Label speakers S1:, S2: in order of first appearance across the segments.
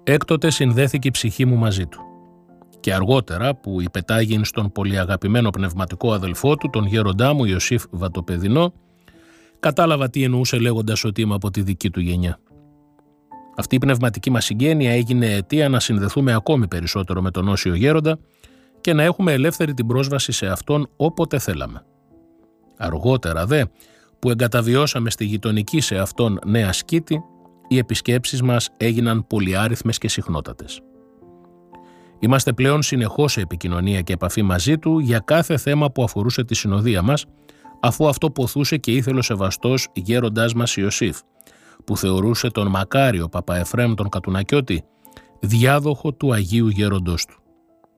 S1: Έκτοτε συνδέθηκε η ψυχή μου μαζί του. Και αργότερα που υπετάγην στον πολυαγαπημένο πνευματικό αδελφό του, τον γέροντά μου Ιωσήφ Βατοπεδινό, κατάλαβα τι εννοούσε λέγοντας ότι είμαι από τη δική του γενιά. Αυτή η πνευματική μας συγγένεια έγινε αιτία να συνδεθούμε ακόμη περισσότερο με τον Όσιο Γέροντα και να έχουμε ελεύθερη την πρόσβαση σε αυτόν όποτε θέλαμε. Αργότερα δε, που εγκαταβιώσαμε στη γειτονική σε αυτόν νέα σκήτη, οι επισκέψεις μας έγιναν πολυάριθμες και συχνότατες. Είμαστε πλέον συνεχώς σε επικοινωνία και επαφή μαζί του για κάθε θέμα που αφορούσε τη συνοδεία μας, αφού αυτό ποθούσε και ήθελε ο σεβαστός γέροντάς μας Ιωσήφ, που θεωρούσε τον μακάριο Παπαεφραίμ τον Κατουνακιώτη διάδοχο του Αγίου Γέροντος του.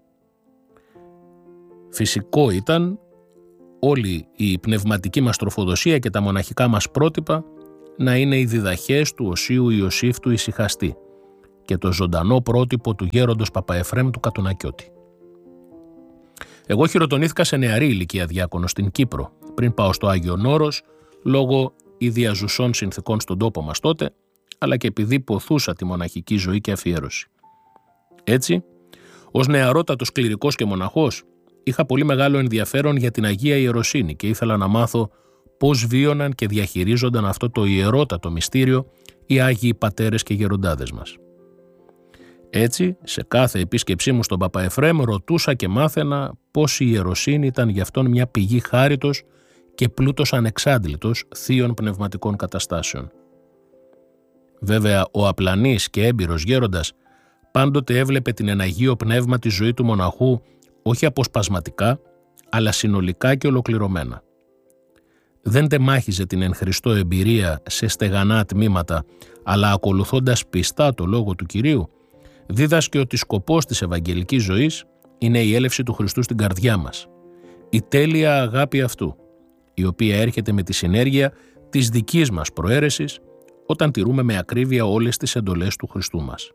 S1: Φυσικό ήταν όλη η πνευματική μας τροφοδοσία και τα μοναχικά μας πρότυπα να είναι οι διδαχές του Οσίου Ιωσήφ του Ησυχαστή και το ζωντανό πρότυπο του γέροντος Παπαεφραίμ του Κατουνακιώτη. Εγώ χειροτονήθηκα σε νεαρή ηλικία διάκονο στην Κύπρο, πριν πάω στο Άγιον Όρος, λόγω ιδιαζουσών συνθηκών στον τόπο μας τότε, αλλά και επειδή ποθούσα τη μοναχική ζωή και αφιέρωση. Έτσι, ως νεαρότατος κληρικός και μοναχός, είχα πολύ μεγάλο ενδιαφέρον για την Αγία Ιεροσύνη και ήθελα να μάθω πώς βίωναν και διαχειρίζονταν αυτό το ιερότατο μυστήριο οι Άγιοι Πατέρες και Γεροντάδες μας. Έτσι, σε κάθε επίσκεψή μου στον Παπαεφραίμ ρωτούσα και μάθαινα πώς η ιεροσύνη ήταν για αυτόν μια πηγή χάριτος και πλούτος ανεξάντλητος θείων πνευματικών καταστάσεων. Βέβαια, ο απλανής και έμπειρος γέροντας πάντοτε έβλεπε την εν Αγίο Πνεύμα τη ζωή του μοναχού όχι αποσπασματικά, αλλά συνολικά και ολοκληρωμένα. Δεν τεμάχιζε την εν Χριστώ εμπειρία σε στεγανά τμήματα, αλλά ακολουθώντας πιστά το λόγο του Κυρίου, δίδασκε ότι σκοπός της ευαγγελικής ζωής είναι η έλευση του Χριστού στην καρδιά μας, η τέλεια αγάπη αυτού, η οποία έρχεται με τη συνέργεια της δικής μας προαίρεσης όταν τηρούμε με ακρίβεια όλες τις εντολές του Χριστού μας.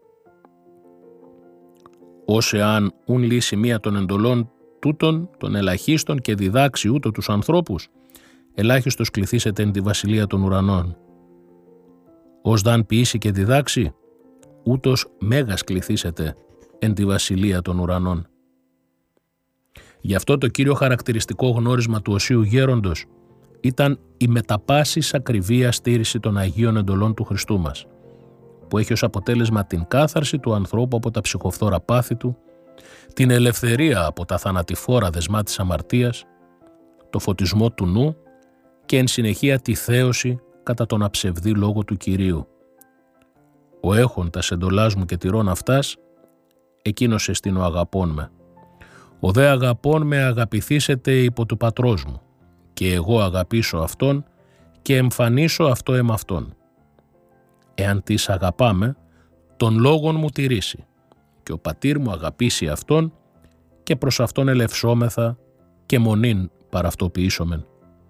S1: Ως εάν ουν λύσει μία των εντολών τούτων, των ελαχίστων και διδάξει ούτω τους ανθρώπους, ελάχιστος κληθήσετε εν τη βασιλεία των ουρανών. Ως δαν ποιήσει και διδάξει, ούτως μέγας κληθήσετε εν τη βασιλεία των ουρανών. Γι' αυτό το κύριο χαρακτηριστικό γνώρισμα του Οσίου Γέροντος ήταν η μεταπάσης ακριβία στήρηση των Αγίων εντολών του Χριστού μας, που έχει ως αποτέλεσμα την κάθαρση του ανθρώπου από τα ψυχοφθόρα πάθη του, την ελευθερία από τα θανατηφόρα δεσμά της αμαρτίας, το φωτισμό του νου και εν συνεχεία τη θέωση κατά τον αψευδή λόγο του Κυρίου. Ο έχοντας εντολάς μου και τηρών αυτάς, εκείνος εστίν ο αγαπών με. Ο δε αγαπών με αγαπηθήσετε υπό του πατρός μου, και εγώ αγαπήσω αυτόν και εμφανίσω αυτό εμαυτόν. Εάν τις αγαπάμε, τον λόγον μου τηρήσει, και ο πατήρ μου αγαπήσει αυτόν, και προς αυτόν ελευσόμεθα και μονήν παραυτοποιήσομεν.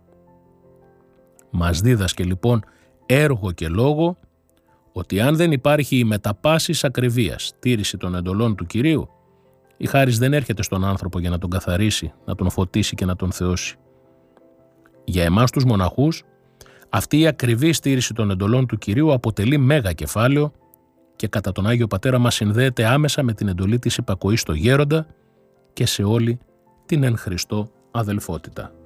S1: Μας δίδασκε λοιπόν έργο και λόγο ότι αν δεν υπάρχει η μεταπάσης ακριβίας τήρηση των εντολών του Κυρίου, η χάρις δεν έρχεται στον άνθρωπο για να τον καθαρίσει, να τον φωτίσει και να τον θεώσει. Για εμάς τους μοναχούς, αυτή η ακριβή στήρηση των εντολών του Κυρίου αποτελεί μέγα κεφάλαιο και κατά τον Άγιο Πατέρα μας συνδέεται άμεσα με την εντολή της υπακοής στο γέροντα και σε όλη την εν Χριστώ αδελφότητα.